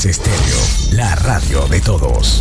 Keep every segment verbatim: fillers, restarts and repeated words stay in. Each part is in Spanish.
Omniplex Estéreo, la radio de todos.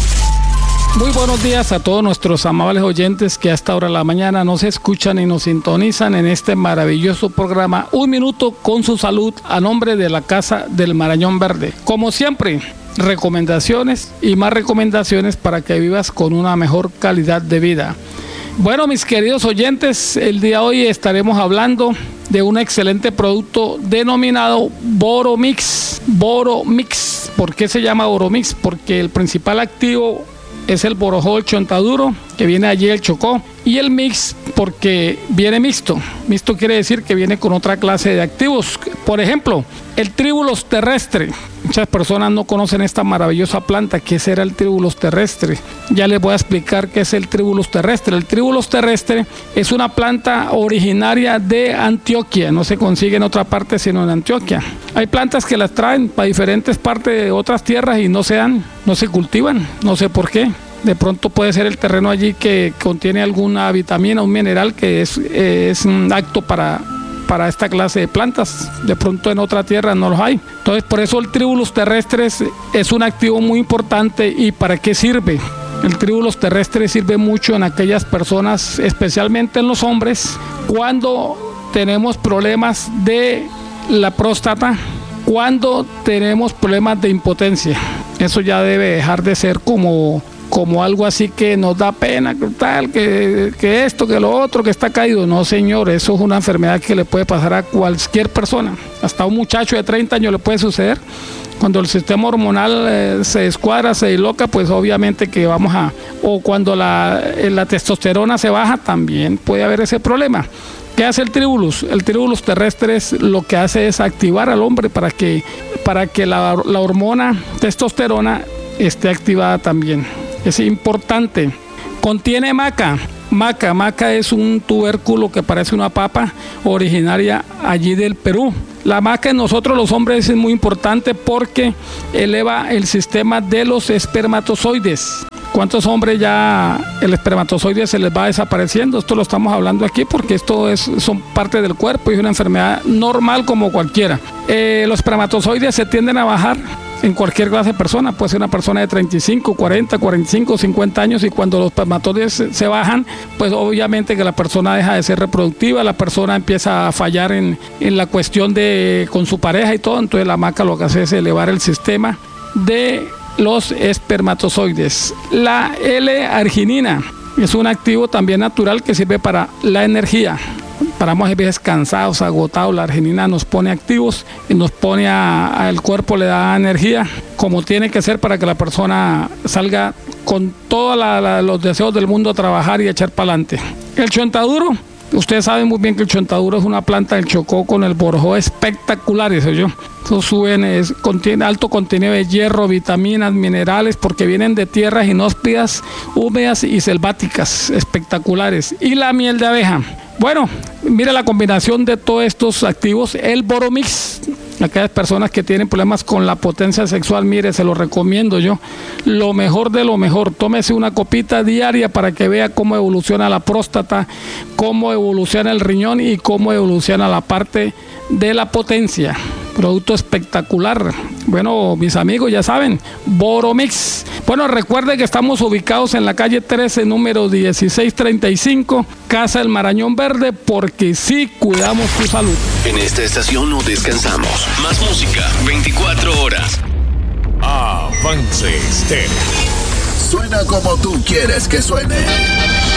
Muy buenos días a todos nuestros amables oyentes que a esta hora de la mañana nos escuchan y nos sintonizan en este maravilloso programa Un Minuto con su Salud, a nombre de la Casa del Marañón Verde. Como siempre, recomendaciones y más recomendaciones para que vivas con una mejor calidad de vida. Bueno, mis queridos oyentes, el día de hoy estaremos hablando de un excelente producto denominado Boromix. Boromix. ¿Por qué se llama Boromix? Porque el principal activo es el borojol chontaduro, que viene allí del Chocó, y el mix porque viene mixto. Mixto quiere decir que viene con otra clase de activos. Por ejemplo, el tribulus terrestre. Muchas personas no conocen esta maravillosa planta. ¿Qué será el tribulus terrestre? Ya les voy a explicar qué es el tribulus terrestre. El tribulus terrestre es una planta originaria de Antioquia. No se consigue en otra parte sino en Antioquia. Hay plantas que las traen para diferentes partes de otras tierras y no se dan, no se cultivan. No sé por qué. De pronto puede ser el terreno allí que contiene alguna vitamina, un mineral que es, es un apto para, para esta clase de plantas. De pronto en otra tierra no los hay. Entonces por eso el tribulus terrestre es, es un activo muy importante. ¿Y para qué sirve? El tribulus terrestre sirve mucho en aquellas personas, especialmente en los hombres, cuando tenemos problemas de la próstata, cuando tenemos problemas de impotencia. Eso ya debe dejar de ser como... como algo así que nos da pena, tal, que, que esto, que lo otro, que está caído. No, señor, eso es una enfermedad que le puede pasar a cualquier persona. Hasta a un muchacho de treinta años le puede suceder. Cuando el sistema hormonal eh, se descuadra, se disloca, pues obviamente que vamos a... O cuando la, la testosterona se baja, también puede haber ese problema. ¿Qué hace el tribulus? El tribulus terrestre es, lo que hace es activar al hombre para que, para que la, la hormona testosterona esté activada también. Es importante. Contiene maca. Maca, maca es un tubérculo que parece una papa, originaria allí del Perú. La maca en nosotros los hombres es muy importante porque eleva el sistema de los espermatozoides. ¿Cuántos hombres ya el espermatozoide se les va desapareciendo? Esto lo estamos hablando aquí porque esto es, son parte del cuerpo y es una enfermedad normal como cualquiera. Eh, los espermatozoides se tienden a bajar en cualquier clase de persona. Puede ser una persona de treinta y cinco, cuarenta, cuarenta y cinco, cincuenta años, y cuando los espermatozoides se bajan, pues obviamente que la persona deja de ser reproductiva, la persona empieza a fallar en, en la cuestión de con su pareja y todo. Entonces la maca lo que hace es elevar el sistema de los espermatozoides. La L-arginina es un activo también natural que sirve para la energía. Paramos a veces cansados, agotados, la arginina nos pone activos y nos pone a, a el cuerpo le da energía como tiene que ser para que la persona salga con todos los deseos del mundo a trabajar y a echar para adelante. El chontaduro, ustedes saben muy bien que el chontaduro es una planta del Chocó con el borojó espectacular, eso yo. Eso suben, es, contiene alto contenido de hierro, vitaminas, minerales, porque vienen de tierras inhóspidas, húmedas y selváticas, espectaculares. Y la miel de abeja. Bueno, mire la combinación de todos estos activos, el Boromix. Aquellas personas que tienen problemas con la potencia sexual, mire, se lo recomiendo yo. Lo mejor de lo mejor, tómese una copita diaria para que vea cómo evoluciona la próstata, cómo evoluciona el riñón y cómo evoluciona la parte de la potencia. Producto espectacular. Bueno, mis amigos, ya saben, Boromix. Bueno, recuerden que estamos ubicados en la calle trece, número dieciséis treinta y cinco, Casa del Marañón Verde, porque sí cuidamos tu salud. En esta estación no descansamos. Más música, veinticuatro horas. Avance Estéreo. Suena como tú quieres que suene.